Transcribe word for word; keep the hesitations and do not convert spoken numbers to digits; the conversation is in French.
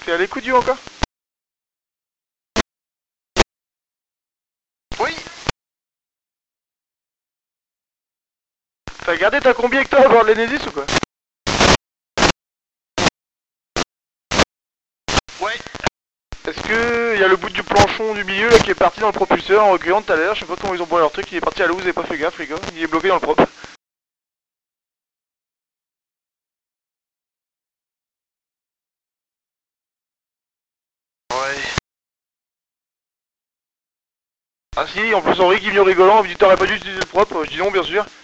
T'es à l'écoute du encore? Oui. T'as gardé ta combi avec toi à bord de l'Enesis ou quoi? Ouais. Est-ce que y a le bout du planchon du milieu là qui est parti dans le propulseur en reculant tout à l'heure? Je sais pas comment ils ont bourré leur truc, il est parti à l'eau, vous avez pas fait gaffe les gars, il est bloqué dans le propre. Ouais. Ah si, en plus Henri qui vient rigolant, il me dit t'aurais pas dû utiliser le propre, je dis non bien sûr.